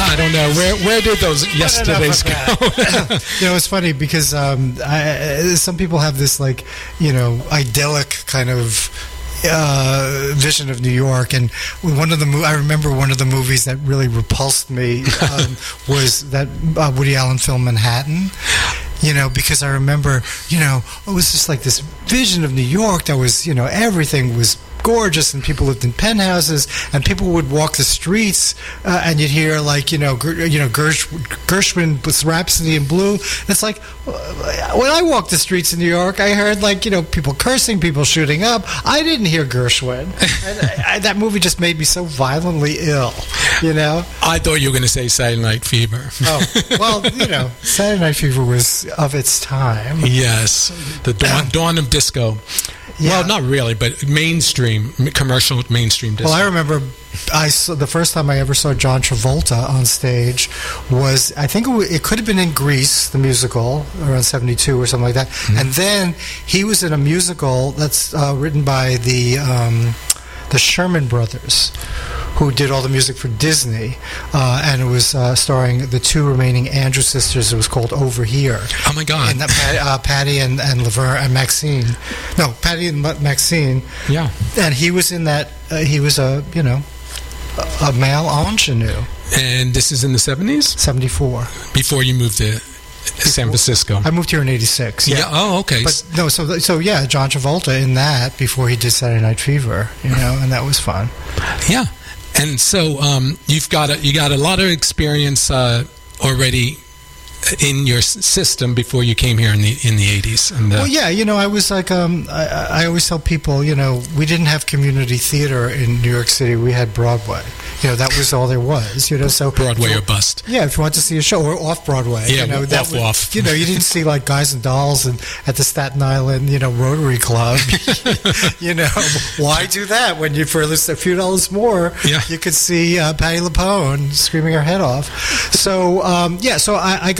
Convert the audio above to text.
I don't know. Where did those yesterdays go? It's funny because some people have this idyllic kind of vision of New York, and I remember one of the movies that really repulsed me was that Woody Allen film Manhattan. Because I remember, it was just like this vision of New York that was, everything was gorgeous, and people lived in penthouses, and people would walk the streets, and you'd hear Gershwin with Rhapsody in Blue. And it's like, when I walked the streets in New York, I heard people cursing, people shooting up. I didn't hear Gershwin. And that movie just made me so violently ill. I thought you were going to say Saturday Night Fever. Oh, well, Saturday Night Fever was of its time. Yes, the dawn of disco. Yeah. Well, not really, but commercial mainstream disco. Well, I remember the first time I ever saw John Travolta on stage was, I think it could have been in Grease, the musical, around 72 or something like that. Mm-hmm. And then he was in a musical that's written by the Sherman Brothers, who did all the music for Disney, and it was starring the two remaining Andrews sisters. It was called Over Here. Oh my God! And Patty and Laverne and Maxine. No, Patty and Maxine. Yeah. And he was in that. He was a male ingenue. And this is in the 70s? 74. Before you moved to San Francisco. I moved here in 86. Yeah. Oh, okay. But no, so yeah, John Travolta in that before he did Saturday Night Fever, and that was fun. Yeah. And so you got a lot of experience already in your system before you came here in the 80s. And, well, yeah, I was like, I always tell people, we didn't have community theater in New York City. We had Broadway. That was all there was. So Broadway or bust. Yeah, if you want to see a show, or off Broadway. Yeah, off. You didn't see like Guys and Dolls at the Staten Island, Rotary Club. Why do that when for a few dollars more, you could see Patti LuPone screaming her head off. So so I